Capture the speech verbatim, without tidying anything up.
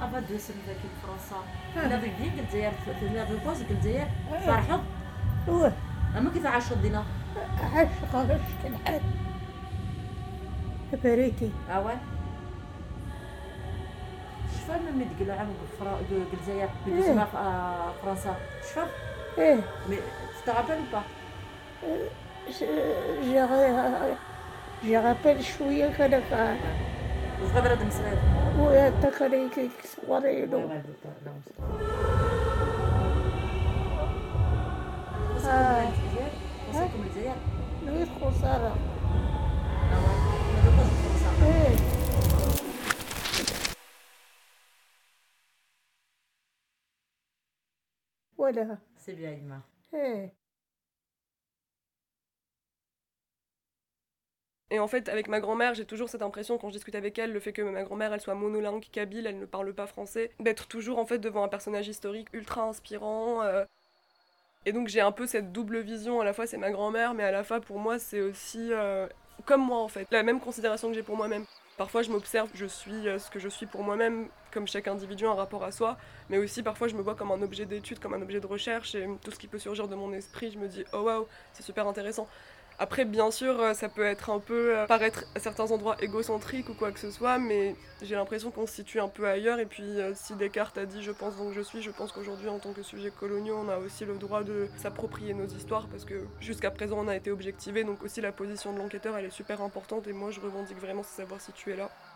افاد سن ذاك فرنسا انا بيجي الجزائر في البوز الجزائر فرحوا هو اما كيف عاشوا دينا عاش غاش كنحال بريتي اوا شفا من مدقلو عام الجزائر اللي جمع في فرنسا شفا ايه tu te rappelles ou pas جي رابيل شويه كان صغير هذا صغير ويا تكريك صغيرينو اه وصلكم الجزائر نويت خساره ايه voilà. C'est bien, Ima. Hey. Et en fait, avec ma grand-mère, j'ai toujours cette impression, quand je discute avec elle, le fait que ma grand-mère, elle soit monolingue kabyle, elle ne parle pas français, d'être toujours en fait devant un personnage historique ultra inspirant. Euh... Et donc j'ai un peu cette double vision, à la fois c'est ma grand-mère, mais à la fois pour moi c'est aussi euh, comme moi en fait, la même considération que j'ai pour moi-même. Parfois je m'observe, je suis ce que je suis pour moi-même, comme chaque individu en rapport à soi, mais aussi parfois je me vois comme un objet d'étude, comme un objet de recherche, et tout ce qui peut surgir de mon esprit, je me dis oh waouh, c'est super intéressant. Après, bien sûr, ça peut être un peu, euh, paraître à certains endroits égocentrique ou quoi que ce soit, mais j'ai l'impression qu'on se situe un peu ailleurs. Et puis, euh, si Descartes a dit « je pense donc je suis », je pense qu'aujourd'hui, en tant que sujet coloniaux, on a aussi le droit de s'approprier nos histoires, parce que jusqu'à présent, on a été objectivés, donc aussi la position de l'enquêteur, elle est super importante, et moi, je revendique vraiment ce savoir situé là.